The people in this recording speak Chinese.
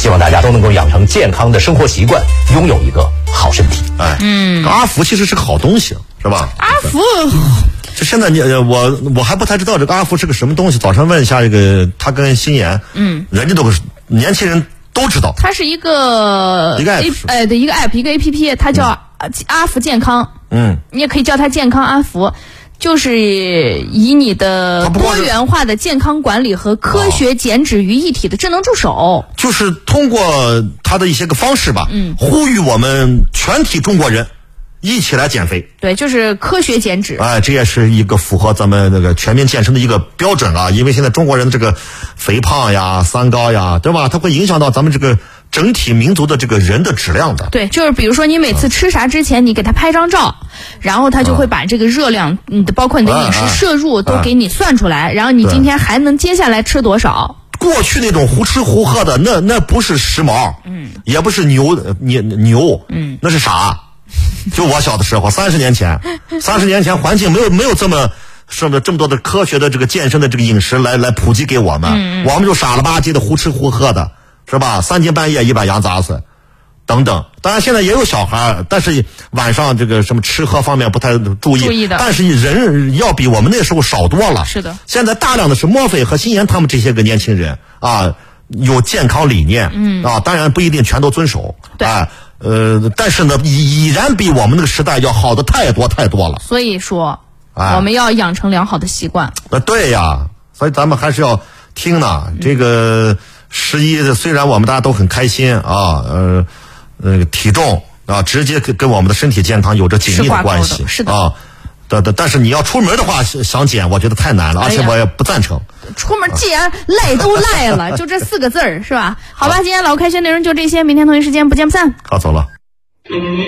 希望大家都能够养成健康的生活习惯，拥有一个好身体。 阿福其实是个好东西，是吧？ 阿福， 就现在我还不太知道这个阿福是个什么东西。早上问一下这个他跟心妍，人家都年轻人都知道。 它是一个 app， 一个 app， 一个 APP， 它叫阿福健康。你也可以叫它健康阿福。就是以你的多元化的健康管理和科学减脂于一体的智能助手， 就是通过它的一些个方式吧，呼吁我们全体中国人一起来减肥。 对，就是科学减脂。 这也是一个符合咱们那个全民健身的一个标准啊。因为现在中国人的这个肥胖呀、三高呀，对吧？它会影响到咱们这个整体民族的这个人的质量的。 对，就是比如说你每次吃啥之前，你给他拍张照，然后他就会把这个热量，包括你的饮食摄入都给你算出来，然后你今天还能接下来吃多少。 过去那种胡吃胡喝的，那不是时髦，也不是牛，那是啥？就我小的时候，30年前环境没有这么多的科学的这个健身的这个饮食来普及给我们，我们就傻了吧唧的胡吃胡喝的，是吧？3更半夜一把羊杂碎，等等。当然现在也有小孩，但是晚上这个什么吃喝方面不太注意的，但是人要比我们那时候少多了。 是的， 现在大量的是莫非和心妍他们这些个年轻人啊，有健康理念，当然不一定全都遵守，但是呢，已然比我们那个时代要好的太多了。 所以说，我们要养成良好的习惯。 对呀，所以咱们还是要听呢。这个11虽然我们大家都很开心啊，体重啊，直接跟我们的身体健康有着紧密的关系。 是的啊。但是你要出门的话，想减，我觉得太难了，而且我也不赞成。 出门既然赖都赖了，就这4个字儿，是吧？好吧，今天老开学内容就这些，明天同一时间不见不散。 好，走了。